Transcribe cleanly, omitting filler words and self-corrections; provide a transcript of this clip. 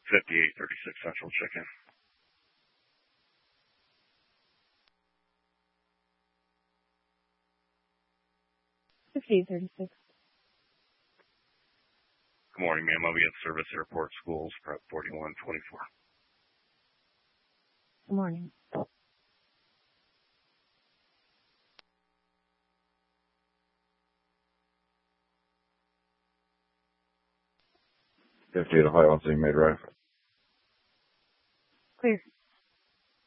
5836 Central Chicken. $58.36. Good morning, ma'am. I'll be at Service Airport Schools, Prep 4124. Good morning. Ohio, on scene made right. Clear.